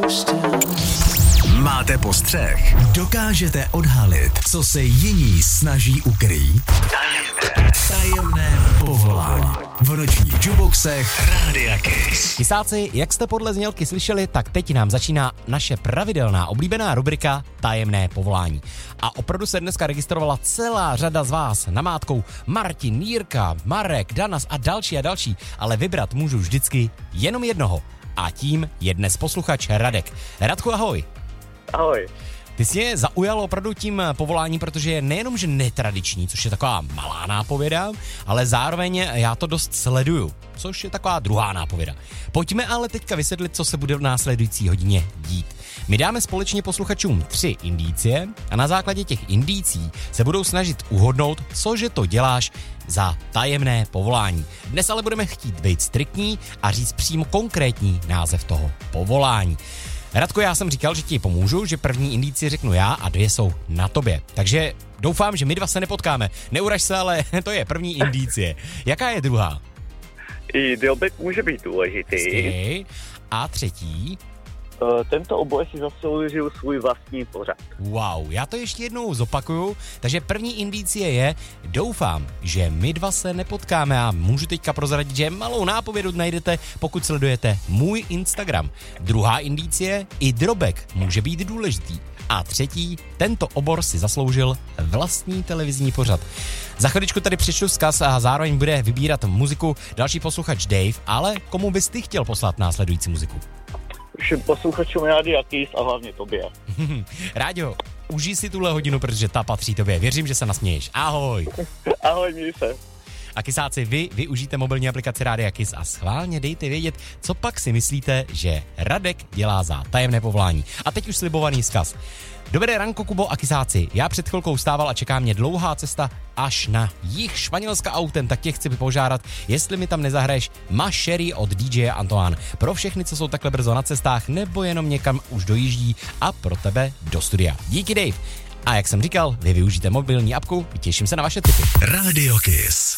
Máte postřeh? Dokážete odhalit, co se jiní snaží ukrýt? Tajemné povolání. V nočních juboxech Rádia Kiss. Kysáci, jak jste podle znělky slyšeli, tak teď nám začíná naše pravidelná oblíbená rubrika Tajemné povolání. A opravdu se dneska registrovala celá řada z vás namátkou Martin, Jirka, Marek, Danas a další, ale vybrat můžu vždycky jenom jednoho. A tím je dnes posluchač Radek. Radku, ahoj. Ahoj. Ty jsi mě zaujal opravdu tím povoláním, protože je nejenom, že netradiční, což je taková malá nápověda, ale zároveň já to dost sleduju, což je taková druhá nápověda. Pojďme ale teďka vysvětlit, co se bude v následující hodině dít. My dáme společně posluchačům 3 indicie a na základě těch indicí se budou snažit uhodnout, cože to děláš za tajemné povolání. Dnes ale budeme chtít být striktní a říct přímo konkrétní název toho povolání. Radko, já jsem říkal, že ti pomůžu, že první indicie řeknu já a 2 jsou na tobě. Takže doufám, že my 2 se nepotkáme. Neuraž se, ale to je první indicie. Jaká je druhá? I drobek může být důležitý. A třetí? Tento obor si zasloužil svůj vlastní pořad. Wow, já to ještě jednou zopakuju. Takže první indicie je, doufám, že my 2 se nepotkáme a můžu teďka prozradit, že malou nápovědu najdete, pokud sledujete můj Instagram. Druhá indicie, i drobek může být důležitý. A třetí, tento obor si zasloužil vlastní televizní pořad. Za chviličku tady přečtu vzkaz a zároveň bude vybírat muziku další posluchač Dave, ale komu bys ty chtěl poslat následující muziku? Všem posluchačům Rádia Kiss a hlavně tobě. Ráďo, užij si tuhle hodinu, protože ta patří tobě. Věřím, že se nasměješ. Ahoj. Ahoj, měj se. A kysáci, vy využijte mobilní aplikaci Rádia Kiss a schválně dejte vědět, co pak si myslíte, že Radek dělá za tajemné povolání. A teď už slibovaný vzkaz. Dobré ranko, Kubo a kysáci. Já před chvilkou stával a čeká mě dlouhá cesta až na jih Španělska autem, tak tě chci požádat, jestli mi tam nezahraješ Ma Chérie od DJ Antoine. Pro všechny, co jsou takhle brzo na cestách, nebo jenom někam už dojíždí a pro tebe do studia. Díky, Dave. A jak jsem říkal, vy využijte mobilní apku, těším se na vaše tipy. Radio Kiss.